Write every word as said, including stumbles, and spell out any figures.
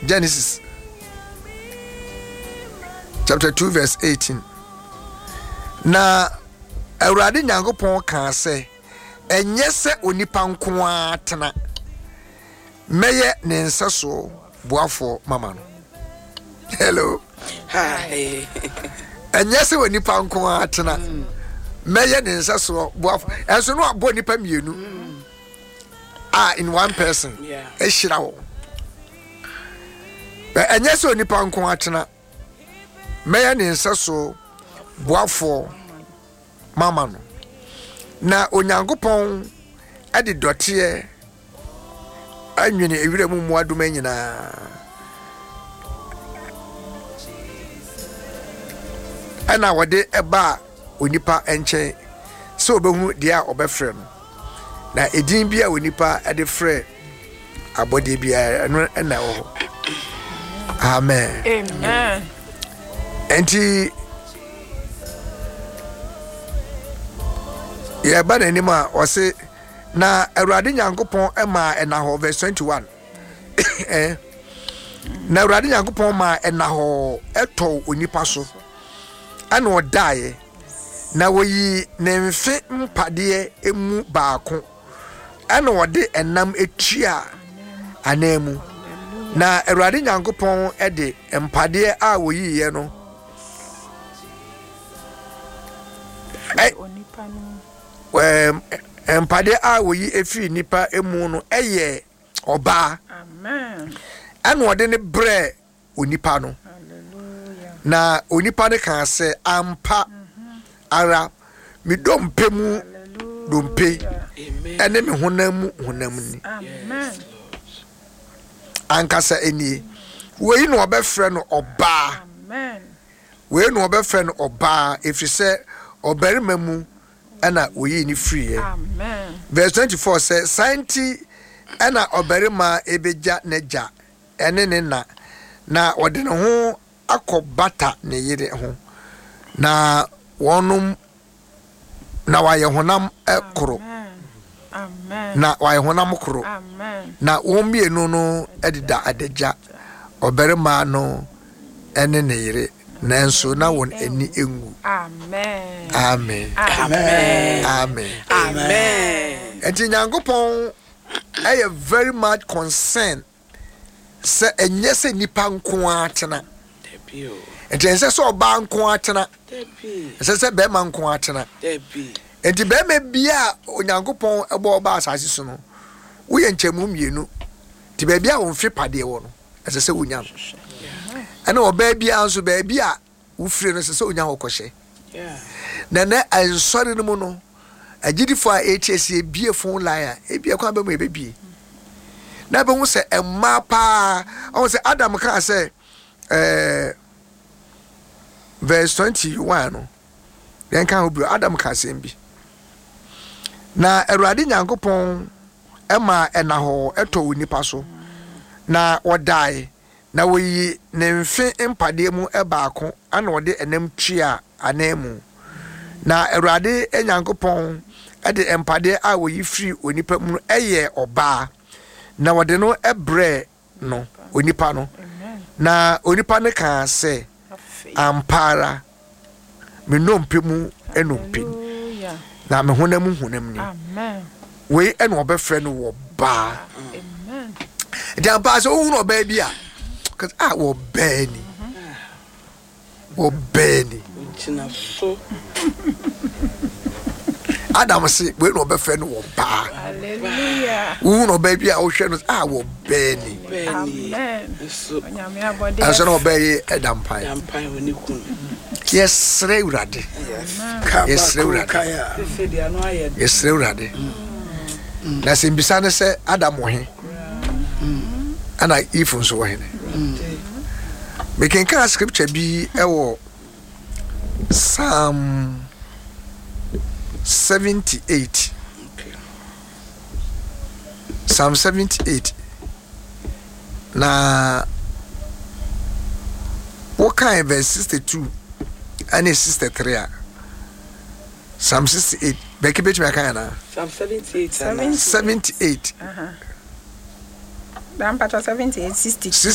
Genesis chapter two verse eighteen. Na Awurade Nyankopɔn ka sɛ enye sɛ onipa nko atena meye ne nsa so boafo mama no. Hello. Hi. Enye sɛ onipa nko atena meye ne nsa so boafo enso no abo nipa mienu ah in one person. Yeah. Ehira wo. Enye sɛ onipa nko atena meye ne nsa so boafo mama no. Na Onyankopɔn ade dɔteɛ anwene ewira mu mu adoma nyinaa. Ana wɔde ɛba onipa enkyɛn sɛ obehu deɛ a ɔbɛfrɛ no. Na edin bi a onipa ade frɛ abɔde bia ɛno ɛna wɔ. Amen. Amen. Enti ya ba na nim a ɔse na Awurade Nyankopɔn ɛma ɛna hɔ verse twenty-one. eh na Awurade Nyankopɔn ma ɛna hɔ ɛtɔ onipa so ana ɔdaeɛ na woyi ne mfe mpadeɛ emu baako ana ɔde ɛnam etua anamu na Awurade Nyankopɔn ɛde mpadeɛ a woyiye no Um, empade a woyi efi nipa emu no eye oba. Amen. Ano ode ne bre onipa no. Hallelujah. Na onipa ne kan se ampa mm-hmm. ara mi dompe mu dompe. Amen. Ene me honam mu honam ni. Amen. Ankasa eni. Wei no obefre no oba. Amen. Wei no obefre no oba efise obarima mu ana oyi ni free. Amen. Verse twenty-four says Sainti ana obarima ebeja neja ene ne na na ode ne ho akobata ne yire ho na wonum na waye honam ekoro. Amen. Na waye honam koro. Amen. Na wombie no no edida adeja obarima no ene ne yire nanso na won eni engu. Amen. Amen. Amen. Amen. Amen. Enti Nyankopɔn ɛyɛ very much concerned sɛ enye sɛ nipa nko atena. Debi o. Enti ense sɛ ɔba nko atena. Debi. Ense sɛ bɛrima nko atena. Debi. Enti bɛrima bia Onyankopɔn ɛbɔ ɔba asase so no woyɛ nkyɛmu mienu. Ti baabi a wonfi padeɛ wɔ no ense sɛ wonya no. Ɛna ɔbaa bia nso baabi a wofire no ense sɛ wonya hɔ kɔhyɛ. Yeah. Na na ansɔre no mu no agidifo a H S E bie phone line a ebia kwa bɛmu ebebie. Na bɛhu sɛ ɛmma pa ɔn sɛ Adam ka sɛ eh verse twenty-one no yɛn ka obiro Adam ka sɛm bi. Na Awurade Nyankopɔn ɛma ɛna hɔ ɛtɔ onipa so na ɔdae na woyi ne mfe mpade mu ɛbaako ana ɔde ɛnam tua anamu. Na Awurade Nyankopɔn ɛde empade a woyi free onipa mu ɛyɛ ɔbaa na wɔde no ɛbrɛ no onipa no. Na onipa ne kan sɛ ampara me nompe mu enompe na me honam honam ni. Amen. Wei ɛna ɔbɛfrɛ no wɔ baa. Amen. Nti ampa sɛ wohu no ɔbaa bi a cuz ah wɔ baa ni wɔ baa ni China so. Adam say we no be friend wo ba. Hallelujah. Wo no ba bi a wo hwe no ah wo ba ni. Amen. So Onyame abode. Aso no ba yi edampan. Dampan woni kun. Yes, Urade. Yes, Urade. Se dia no aye. Yes, Urade. Na se mbisa ne se Adam wo he. Ana Eve nso wo he ne. Me can can scripture bi e wo Psalm seventy-eight. Okay. Psalm seventy-eight. Na what kind verse sixty-two and sixty-three. Psalm sixty-eight. Becky bet me kana. Psalm seventy-eight. Seventy. seventy-eight. Uh-huh. Down part seventy-eight, sixty.